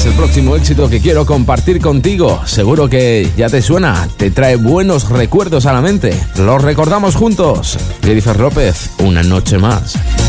el próximo éxito que quiero compartir contigo. Seguro que ya te suena, te trae buenos recuerdos a la mente. Los recordamos juntos. Jennifer López, Una noche más.